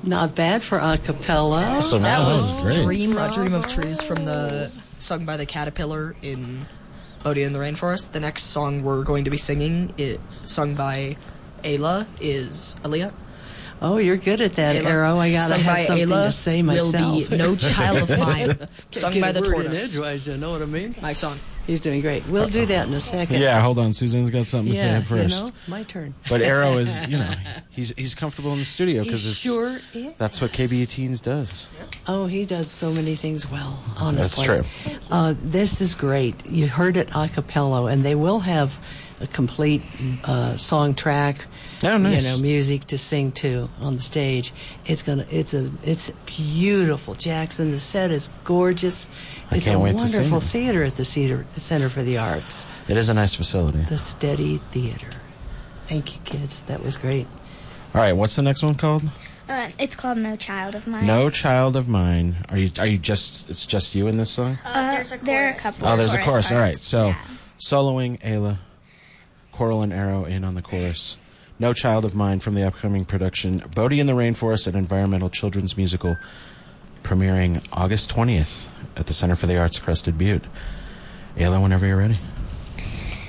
Not bad for a cappella. So That that was great. Dream, A Dream of Trees sung by the Caterpillar in Bodhi in the Rainforest. The next song we're going to be singing, sung by Ayla, is Aaliyah. Oh, you're good at that, Ayla. Arrow. I gotta Sung have by something Ayla to say myself. will be No Child of Mine, sung by the Tortoise. Tortoise. Edgewise, you know what I mean? Mike's on. He's doing great. We'll do that in a second. Yeah, hold on. Suzanne's got something to say Yeah, first. you know, my turn. But Arrow is, he's comfortable in the studio because He sure is. that's what KBE Teens does. Oh, he does so many things well, honestly. That's true. This is great. You heard it a cappella, and they will have a complete song track. Oh, nice. Music to sing to on the stage. It's beautiful. Jackson, the set is gorgeous. It's can't a wait to see wonderful it. theater at the Center for the Arts. It is a nice facility. The Steady Theater. Thank you, kids. That was great. All right, what's the next one called? It's called No Child of Mine. No Child of Mine. Are you it's just you in this song? There's a chorus. There are a couple. Oh, there's a chorus. parts. All right. So, Yeah. soloing Ayla, Coral and Arrow in on the chorus. No Child of Mine from the upcoming production Bodhi in the Rainforest, an environmental children's musical, premiering August 20th at the Center for the Arts, Crested Butte. Ayla, whenever you're ready.